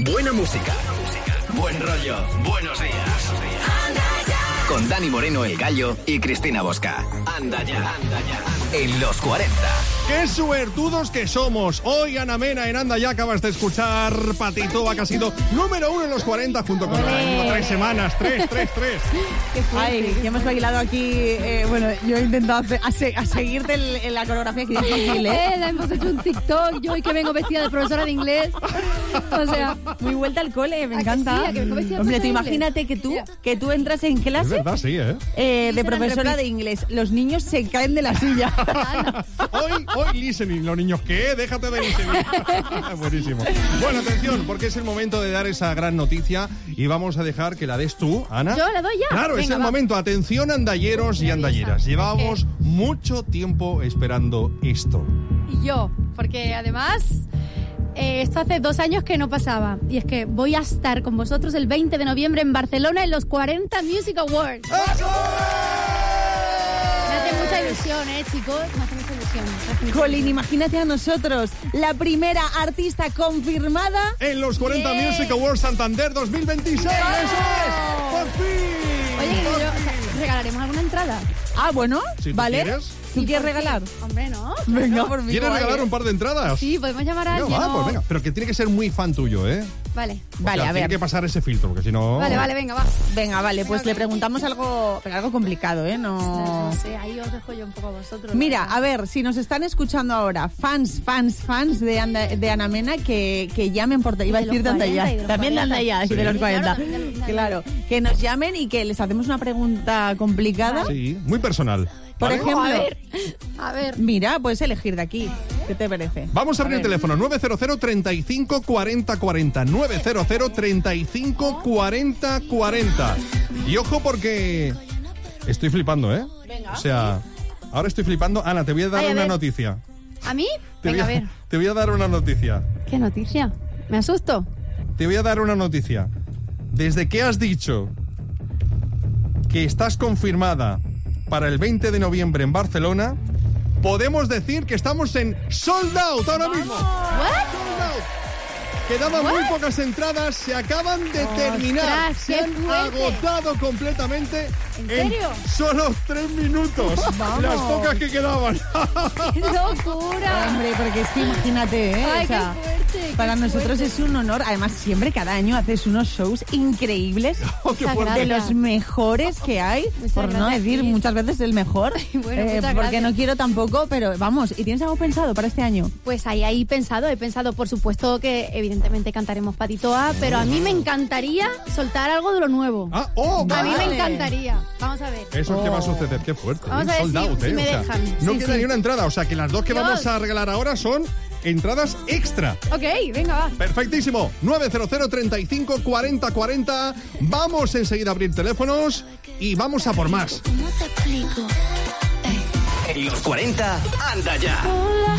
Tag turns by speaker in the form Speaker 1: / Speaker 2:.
Speaker 1: Buena música. Buen rollo. Buenos días. Con Dani Moreno, el Gallo, y Cristina Bosca. Anda ya. En los 40.
Speaker 2: ¡Qué suertudos que somos! Hoy Ana Mena en Anda Ya acabas de escuchar Patitoa, que ha sido número 1 en los 40 junto con la 3 semanas. 3.
Speaker 3: Ay, ya hemos bailado aquí. Bueno, yo he intentado seguirte la coreografía que difícil,
Speaker 4: hemos hecho un TikTok, yo hoy que vengo vestida de profesora de inglés. O sea,
Speaker 3: muy vuelta al cole, me encanta.
Speaker 4: Sí, que vengo vestida de
Speaker 3: Hombre, tú
Speaker 4: profesora de
Speaker 3: imagínate
Speaker 4: inglés.
Speaker 3: que tú entras en clase.
Speaker 2: Es verdad, sí,
Speaker 3: de profesora de inglés. Los niños se caen de la silla.
Speaker 2: Hoy listening, los niños. ¿Qué? Déjate de listening. Buenísimo. Bueno, atención, porque es el momento de dar esa gran noticia y vamos a dejar que la des tú, Ana.
Speaker 4: ¿Yo la doy ya?
Speaker 2: Claro, es
Speaker 4: Venga,
Speaker 2: el momento. Atención, andalleros y andalleras. Llevábamos mucho tiempo esperando esto.
Speaker 4: Y yo, porque además esto hace 2 años que no pasaba. Y es que voy a estar con vosotros el 20 de noviembre en Barcelona en los 40 Music Awards.
Speaker 2: ¡Eso!
Speaker 4: Me hace mucha ilusión, chicos. Me hace mucha ilusión.
Speaker 3: Colin, imagínate a nosotros, la primera artista confirmada
Speaker 2: En los 40 Music Awards Santander 2026. ¡Eso es! ¡Por fin!
Speaker 4: Oye,
Speaker 2: ¡Por
Speaker 4: pero,
Speaker 2: fin!
Speaker 4: ¿regalaremos alguna entrada?
Speaker 3: Ah, bueno,
Speaker 2: Si tú
Speaker 3: ¿vale?
Speaker 2: quieres.
Speaker 3: ¿Tú quieres regalar?
Speaker 4: Hombre, ¿no?
Speaker 3: Venga, por mí.
Speaker 2: ¿Quieres regalar un par de entradas?
Speaker 4: Sí, podemos llamar a
Speaker 2: Venga,
Speaker 4: alguien.
Speaker 2: va, pues venga. Pero que tiene que ser muy fan tuyo, ¿eh?
Speaker 4: Vale.
Speaker 3: Vale,
Speaker 2: O sea,
Speaker 3: a
Speaker 2: tiene
Speaker 3: ver.
Speaker 2: que pasar ese filtro, porque si no...
Speaker 4: Vale, venga, va.
Speaker 3: Venga, vale, pues le preguntamos algo complicado, ¿eh?
Speaker 4: No sé, ahí os dejo yo un poco a vosotros.
Speaker 3: Mira, a ver, si nos están escuchando ahora fans de Ana Mena, que llamen por... Iba a
Speaker 4: de
Speaker 3: decir
Speaker 4: los
Speaker 3: de Anda
Speaker 4: 40 y
Speaker 3: Ya.
Speaker 4: de los
Speaker 3: También de
Speaker 4: 40.
Speaker 3: Anda Ya, y de los
Speaker 4: Sí,
Speaker 3: 40.
Speaker 4: claro, también de los 40.
Speaker 3: Claro, que nos llamen y que les hacemos una pregunta complicada.
Speaker 2: Sí, muy personal.
Speaker 3: Por
Speaker 2: ¿vale?
Speaker 3: ejemplo,
Speaker 4: A ver.
Speaker 3: mira, puedes elegir de aquí. ¿Qué te parece?
Speaker 2: Vamos a abrir el
Speaker 3: ver.
Speaker 2: teléfono 900 35 40 40. 900 35 40 40. Y ojo porque estoy flipando, ¿eh?
Speaker 3: Venga.
Speaker 2: O sea, ahora estoy flipando. Ana, te voy a dar
Speaker 4: Ay, a
Speaker 2: una
Speaker 4: ver.
Speaker 2: noticia.
Speaker 4: ¿A mí?
Speaker 2: Te
Speaker 4: Venga, a
Speaker 2: voy
Speaker 4: ver.
Speaker 2: te voy a dar una noticia.
Speaker 4: ¿Qué noticia? ¿Me asusto?
Speaker 2: Te voy a dar una noticia. Desde que has dicho que estás confirmada para el 20 de noviembre en Barcelona, podemos decir que estamos en sold out ahora mismo.
Speaker 4: ¿What?
Speaker 2: Sold out. Quedaban muy pocas entradas, se acaban de terminar.
Speaker 4: Ostras,
Speaker 2: Se
Speaker 4: qué
Speaker 2: han
Speaker 4: fuerte.
Speaker 2: agotado completamente
Speaker 4: ¿En serio?
Speaker 2: solo 3 minutos.
Speaker 3: Vamos.
Speaker 2: Las pocas que quedaban.
Speaker 4: ¡Qué locura!
Speaker 3: Hombre, porque es que imagínate, ¿eh?
Speaker 4: Ay,
Speaker 3: O sea,
Speaker 4: qué fuerte.
Speaker 3: para nosotros es un honor. Además, siempre, cada año, haces unos shows increíbles.
Speaker 2: Oh, qué fuerte.
Speaker 3: De los mejores que hay,
Speaker 4: Muchas
Speaker 3: por no
Speaker 4: gracias,
Speaker 3: decir
Speaker 4: Cris.
Speaker 3: muchas veces el mejor.
Speaker 4: Bueno, muchas
Speaker 3: porque
Speaker 4: gracias.
Speaker 3: no quiero tampoco, pero vamos. ¿Y tienes algo pensado para este año?
Speaker 4: Pues ahí he pensado, por supuesto que evidentemente cantaremos Patitoa, pero a mí me encantaría soltar algo de lo nuevo.
Speaker 2: Ah, oh,
Speaker 4: A mí
Speaker 2: vale.
Speaker 4: me encantaría. Vamos a ver.
Speaker 2: Eso es que va a suceder, qué fuerte.
Speaker 4: Vamos a ver
Speaker 2: Sold out,
Speaker 4: si me
Speaker 2: O sea,
Speaker 4: dejan.
Speaker 2: no
Speaker 4: Sí,
Speaker 2: queda
Speaker 4: sí.
Speaker 2: ni una entrada, o sea que las dos que
Speaker 4: Dios.
Speaker 2: vamos a regalar ahora son entradas extra.
Speaker 4: Ok, venga, va.
Speaker 2: Perfectísimo. 900 35 40 40. Vamos enseguida a abrir teléfonos y vamos a por más.
Speaker 1: En los 40, anda ya.